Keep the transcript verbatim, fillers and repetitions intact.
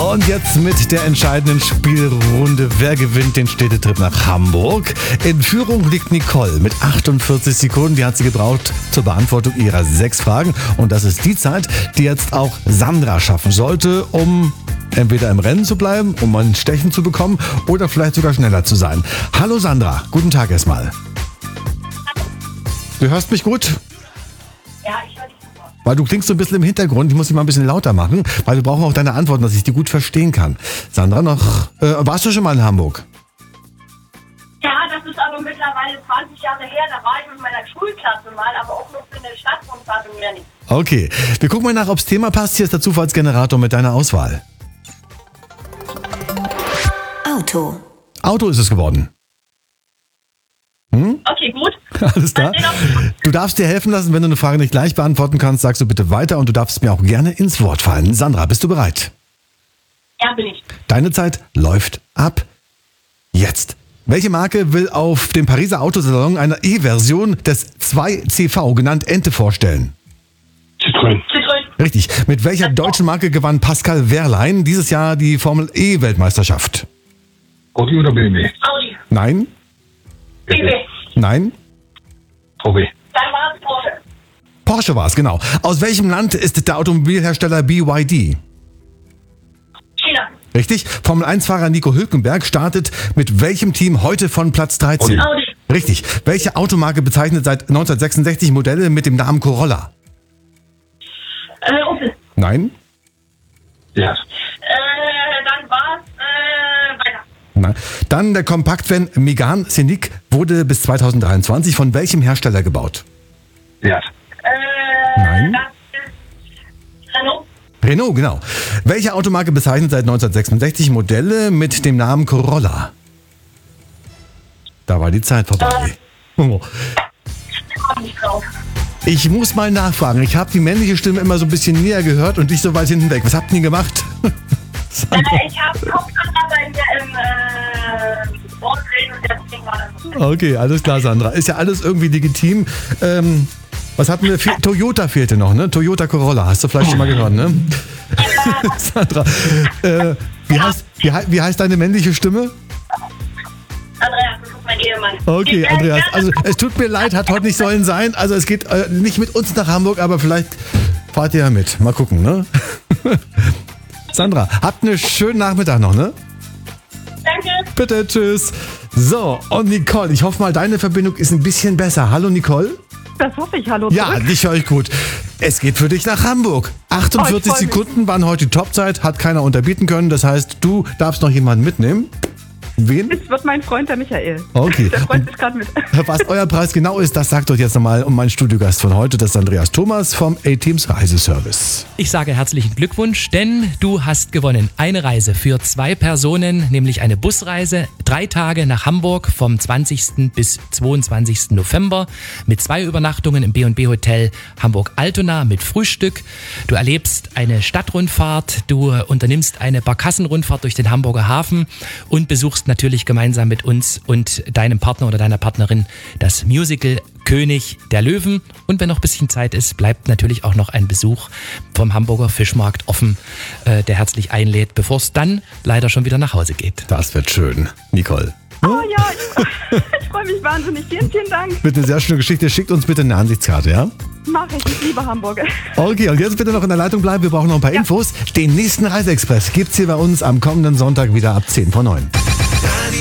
Und jetzt mit der entscheidenden Spielrunde. Wer gewinnt den Städtetrip nach Hamburg? In Führung liegt Nicole mit achtundvierzig Sekunden. Die hat sie gebraucht zur Beantwortung ihrer sechs Fragen. Und das ist die Zeit, die jetzt auch Sandra schaffen sollte, um entweder im Rennen zu bleiben, um ein Stechen zu bekommen oder vielleicht sogar schneller zu sein. Hallo Sandra, guten Tag erstmal. Du hörst mich gut? Ja, ich höre dich super. Weil du klingst so ein bisschen im Hintergrund. Ich muss dich mal ein bisschen lauter machen, weil wir brauchen auch deine Antworten, dass ich die gut verstehen kann. Sandra, noch, äh, warst du schon mal in Hamburg? Ja, das ist aber mittlerweile zwanzig Jahre her. Da war ich mit meiner Schulklasse mal, aber auch nur für eine Stadtrundfahrt und mehr nicht. Okay, wir gucken mal nach, ob das Thema passt. Hier ist der Zufallsgenerator mit deiner Auswahl. Auto. Auto ist es geworden. Hm? Okay, gut. Alles klar. Du darfst dir helfen lassen, wenn du eine Frage nicht gleich beantworten kannst, sagst du bitte weiter und du darfst mir auch gerne ins Wort fallen. Sandra, bist du bereit? Ja, bin ich. Deine Zeit läuft ab jetzt. Welche Marke will auf dem Pariser Autosalon eine E-Version des zwei C V, genannt Ente, vorstellen? Citroën. Citroën. Richtig. Mit welcher deutschen Marke gewann Pascal Wehrlein dieses Jahr die Formel E-Weltmeisterschaft? Audi oder B M W? Audi. Nein? B M W. Nein? V W. Dann war es Porsche. Porsche war es, genau. Aus welchem Land ist der Automobilhersteller B Y D? China. Richtig. Formel eins Fahrer Nico Hülkenberg startet mit welchem Team heute von Platz dreizehn? Audi. Richtig. Welche Automarke bezeichnet seit neunzehnhundertsechsundsechzig Modelle mit dem Namen Corolla? Äh, Opel. Nein? Ja. Äh, dann war es, äh, weiter. Nein. Dann der Kompaktvan Megane Scenic wurde bis zweitausenddreiundzwanzig von welchem Hersteller gebaut? Ja. Äh, Nein. das ist Renault. Renault, genau. Welche Automarke bezeichnet seit neunzehnhundertsechsundsechzig Modelle mit dem Namen Corolla? Da war die Zeit vorbei. Oh. Ich komm nicht drauf. Ich muss mal nachfragen. Ich habe die männliche Stimme immer so ein bisschen näher gehört und nicht so weit hinten weg. Was habt ihr denn gemacht? Äh, ich habe Kopfhörer bei mir im, äh, Wort reden und deswegen war das. Okay, alles klar, Sandra. Ist ja alles irgendwie legitim. Ähm, was hatten wir? Fe- Toyota fehlte noch, ne? Toyota Corolla. Hast du vielleicht schon mal gehört, ne? Sandra, äh, wie, heißt, wie, hei- wie heißt deine männliche Stimme? Andreas, das ist mein Ehemann. Okay, Ich, äh, Andreas. gerne- Also es tut mir leid, hat heute nicht sollen sein. Also es geht äh, nicht mit uns nach Hamburg, aber vielleicht fahrt ihr ja mit. Mal gucken, ne? Sandra, habt einen schönen Nachmittag noch, ne? Danke. Bitte, tschüss. So, und Nicole, ich hoffe mal, deine Verbindung ist ein bisschen besser. Hallo, Nicole? Das hoffe ich. Hallo Ja, zurück. dich höre ich gut. Es geht für dich nach Hamburg. achtundvierzig Oh, ich freu mich. Sekunden waren heute die Topzeit, hat keiner unterbieten können. Das heißt, du darfst noch jemanden mitnehmen. Wen? Es wird mein Freund, der Michael. Okay. Der freut sich gerade mit. Was euer Preis genau ist, das sagt euch jetzt nochmal um meinen Studiogast von heute, das ist Andreas Thomas vom A-Teams Reiseservice. Ich sage herzlichen Glückwunsch, denn du hast gewonnen. Eine Reise für zwei Personen, nämlich eine Busreise, drei Tage nach Hamburg vom zwanzigsten bis zweiundzwanzigsten November mit zwei Übernachtungen im B und B Hotel Hamburg-Altona mit Frühstück. Du erlebst eine Stadtrundfahrt, du unternimmst eine Barkassenrundfahrt durch den Hamburger Hafen und besuchst natürlich gemeinsam mit uns und deinem Partner oder deiner Partnerin das Musical König der Löwen. Und wenn noch ein bisschen Zeit ist, bleibt natürlich auch noch ein Besuch vom Hamburger Fischmarkt offen, äh, der herzlich einlädt, bevor es dann leider schon wieder nach Hause geht. Das wird schön. Nicole. Oh ja, ich, ich freue mich wahnsinnig. Vielen, vielen Dank. Bitte, sehr schöne Geschichte. Schickt uns bitte eine Ansichtskarte, ja? Mach ich. Ich liebe Hamburg. Okay, und jetzt bitte noch in der Leitung bleiben. Wir brauchen noch ein paar Infos. Den nächsten Reiseexpress gibt's hier bei uns am kommenden Sonntag wieder ab zehn vor neun.